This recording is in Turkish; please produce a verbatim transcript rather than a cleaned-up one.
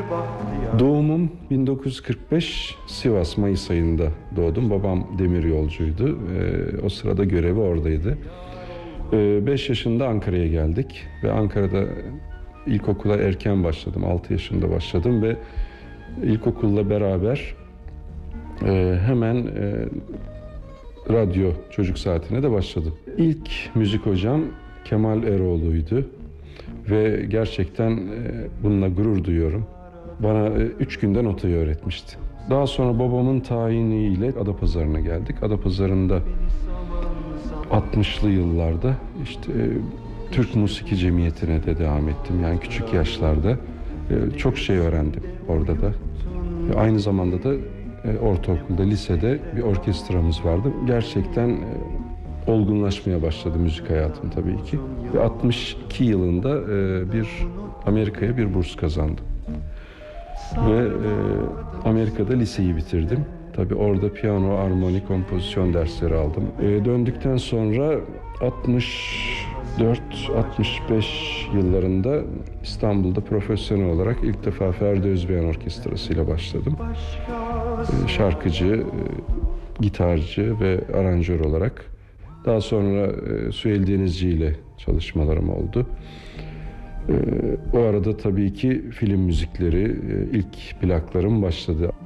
Doğumum bin dokuz yüz kırk beş Sivas Mayıs ayında doğdum. Babam demiryolcuydu. Ee, o sırada görevi oradaydı. Ee, beş yaşında Ankara'ya geldik ve Ankara'da ilkokula erken başladım. altı yaşında başladım ve ilkokulla beraber e, hemen e, radyo çocuk saatine de başladım. İlk müzik hocam Kemal Eroğlu'ydu ve gerçekten e, bununla gurur duyuyorum. Bana e, üç günde notayı öğretmişti. Daha sonra babamın tayiniyle Adapazarı'na geldik. Adapazarı'nda altmışlı yıllarda işte e, Türk Musiki Cemiyeti'ne de devam ettim. Yani küçük yaşlarda e, çok şey öğrendim orada da. E, aynı zamanda da e, ortaokulda, lisede bir orkestramız vardı. Gerçekten e, olgunlaşmaya başladı müzik hayatım tabii ki. Ve altmış iki yılında e, bir Amerika'ya bir burs kazandım. Ve e, Amerika'da liseyi bitirdim. Tabii orada piyano, armoni, kompozisyon dersleri aldım. E, döndükten sonra altmış dört altmış beş yıllarında İstanbul'da profesyonel olarak ilk defa Ferdi Özbeğen Orkestrası ile başladım. E, şarkıcı, e, gitarcı ve aranjör olarak. Daha sonra e, Süheyl Denizci ile çalışmalarım oldu. E, o arada tabii ki film müzikleri, e, ilk plaklarım başladı.